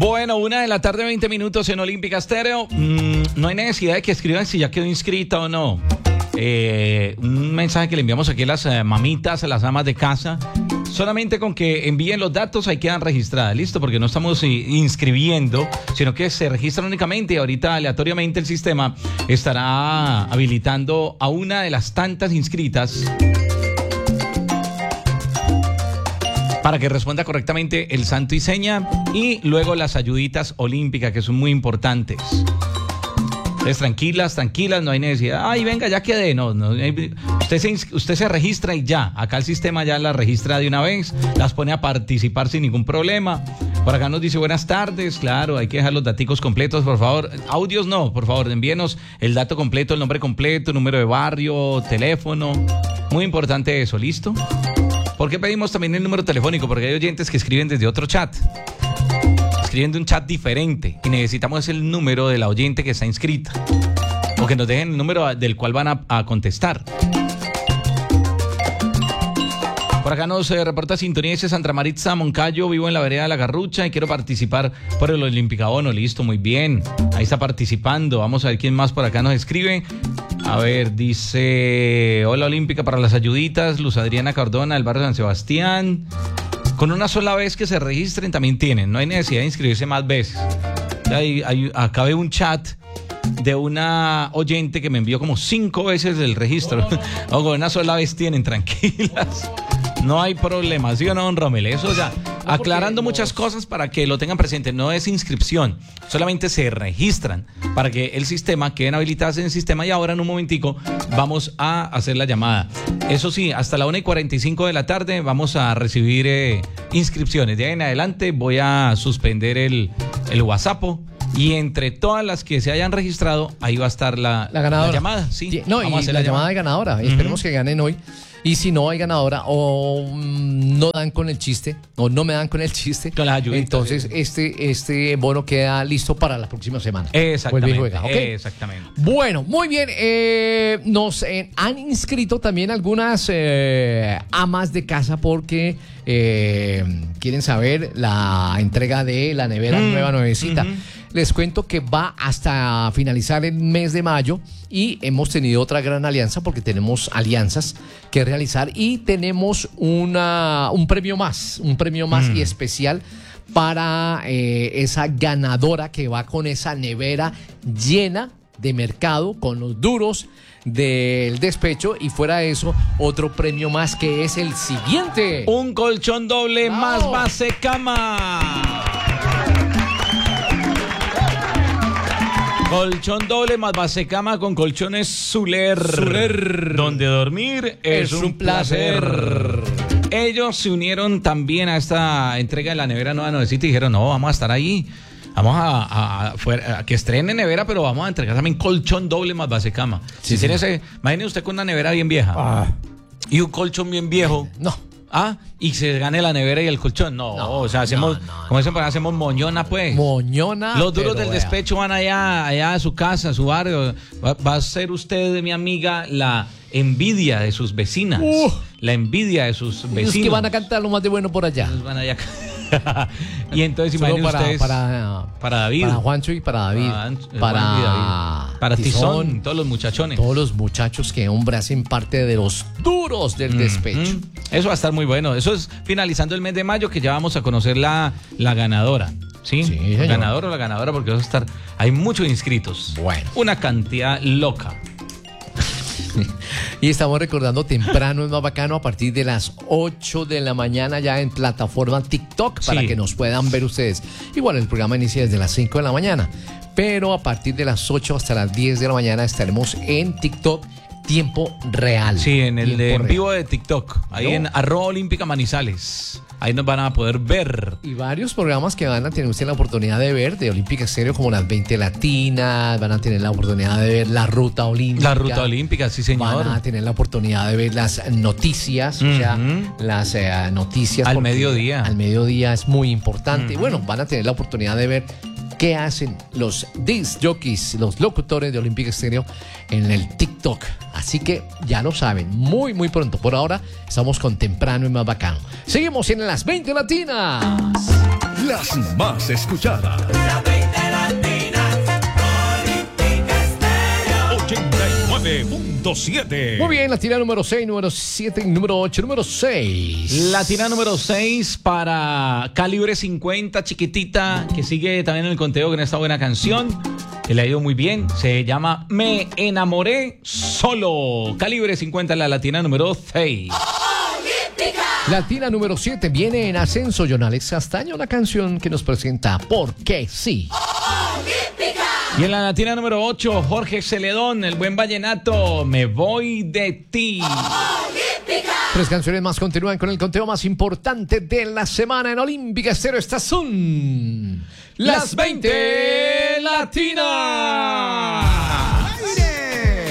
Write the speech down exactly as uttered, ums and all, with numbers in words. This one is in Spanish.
Bueno, una de la tarde, veinte minutos en Olímpica Estéreo. Mm, no hay necesidad de que escriban si ya quedó inscrita o no. Eh, un mensaje que le enviamos aquí a las eh, mamitas, a las amas de casa. Solamente con que envíen los datos ahí quedan registradas, listo, porque no estamos inscribiendo, sino que se registran únicamente y ahorita aleatoriamente el sistema estará habilitando a una de las tantas inscritas para que responda correctamente el santo y seña y luego las ayuditas olímpicas, que son muy importantes. Entonces, tranquilas, tranquilas, no hay necesidad. Ay, venga, ya quedé. No, no. Usted se, usted se registra y ya. Acá el sistema ya las registra de una vez, las pone a participar sin ningún problema. Por acá nos dice buenas tardes. Claro, hay que dejar los daticos completos, por favor. Audios no, por favor, envíenos el dato completo, el nombre completo, número de barrio, teléfono. Muy importante eso, ¿listo? ¿Por qué pedimos también el número telefónico? Porque hay oyentes que escriben desde otro chat. Escriben de un chat diferente y necesitamos el número de la oyente que está inscrita o que nos dejen el número del cual van a, a contestar. Por acá nos eh, reporta sintonía, dice Sandra Maritza Moncayo, vivo en la vereda de La Garrucha y quiero participar por el Olimpicabono. Listo, muy bien, ahí está participando. Vamos a ver quién más por acá nos escribe. A ver, dice hola Olímpica para las ayuditas, Luz Adriana Cardona del barrio San Sebastián. Con una sola vez que se registren también tienen, no hay necesidad de inscribirse más veces. Hay, hay, acá veo un chat de una oyente que me envió como cinco veces el registro. O con una sola vez tienen, tranquilas. No hay problema, ¿sí o no, don Rommel? Eso ya, aclarando muchas cosas para que lo tengan presente. No es inscripción, solamente se registran para que el sistema, queden habilitadas en el sistema y ahora en un momentico vamos a hacer la llamada. Eso sí, hasta la una y cuarenta y cinco de la tarde vamos a recibir eh, inscripciones. De ahí en adelante voy a suspender el, el WhatsApp. Y entre todas las que se hayan registrado, ahí va a estar la, la, ganadora. la llamada. Sí, no, vamos y a hacer la, la llamada llamada de ganadora. Uh-huh. Esperemos que ganen hoy. Y si no hay ganadora o mm, no dan con el chiste o no me dan con el chiste, con las ayuditas, entonces sí. este, este bono queda listo para la próxima semana. Exactamente. Juega, ¿okay? Exactamente. Bueno, muy bien. Eh, nos eh, han inscrito también algunas eh, amas de casa porque eh, quieren saber la entrega de la nevera mm. nueva nuevecita. Mm-hmm. Les cuento que va hasta finalizar el mes de mayo y hemos tenido otra gran alianza porque tenemos alianzas que realizar y tenemos una, un premio más, un premio más mm. y especial para eh, esa ganadora que va con esa nevera llena de mercado, con los duros del despecho y fuera de eso, otro premio más que es el siguiente. Un colchón doble ¡Bravo! Más base cama. Colchón doble más base cama con colchones Zuller. Zuller. Donde dormir es, es un placer. placer. Ellos se unieron también a esta entrega de la nevera nueva nuevecita y dijeron, no, vamos a estar ahí. Vamos a, a, a, fuera, a que estrene nevera, pero vamos a entregar también colchón doble más base cama. Sí, si sí. Ese, imagine usted con una nevera bien vieja ah. y un colchón bien viejo. No. Ah, y se gane la nevera y el colchón. No, no o sea, hacemos, no, no, como dicen, no. hacemos moñona, pues. Moñona. Los duros del vea. despecho van allá, allá a su casa, a su barrio. Va, va a ser usted, mi amiga, la envidia de sus vecinas. Uh. La envidia de sus vecinos. Es que van a cantar lo más de bueno por allá. Van allá. Y entonces imagínense para, ustedes para, para David, para Juancho y para David, para, para, David. para Tizón, Tizón, todos los muchachones, todos los muchachos que hombre hacen parte de los duros del mm, despecho. Mm. Eso va a estar muy bueno. Eso es finalizando el mes de mayo que ya vamos a conocer la, la ganadora. ¿Sí? Sí, el ganador o la ganadora, porque va a estar. Hay muchos inscritos. Bueno, una cantidad loca. Y estamos recordando temprano, es más bacano, a partir de las ocho de la mañana ya en plataforma TikTok para sí. que nos puedan ver ustedes. Igual el programa inicia desde las cinco de la mañana, pero a partir de las ocho hasta las diez de la mañana estaremos en TikTok tiempo real. Sí, en el de en vivo de TikTok, ahí ¿no? en arroba Olímpica Manizales. Ahí nos van a poder ver. Y varios programas que van a tener usted la oportunidad de ver de Olímpica Estéreo, como las veinte latinas, van a tener la oportunidad de ver la ruta olímpica. La ruta olímpica, sí señor. Van a tener la oportunidad de ver las noticias, uh-huh. o sea, las eh, noticias. Al mediodía. Al mediodía es muy importante. Uh-huh. Y bueno, van a tener la oportunidad de ver qué hacen los disc jockeys, los locutores de Olímpica Estéreo en el TikTok. Así que ya lo saben, muy muy pronto. Por ahora estamos con temprano y más bacano. Seguimos en las veinte latinas. las más escuchadas. La veinte Latinas, Olímpica Estéreo. ochenta y nueve punto siete. Muy bien, Latina número seis, número siete, número ocho, número seis. Latina número seis para Calibre cincuenta, chiquitita, que sigue también en el conteo con esta buena canción, que le ha ido muy bien. Se llama Me Enamoré Solo. Calibre cincuenta, la Latina número seis. Latina número siete viene en ascenso, John Alex Castaño, la canción que nos presenta ¿Por qué sí? Y en la Latina número ocho, Jorge Celedón, el buen vallenato, Me Voy de Ti. Tres canciones más continúan con el conteo más importante de la semana en Olímpica Estéreo. Estas son Las veinte Latinas.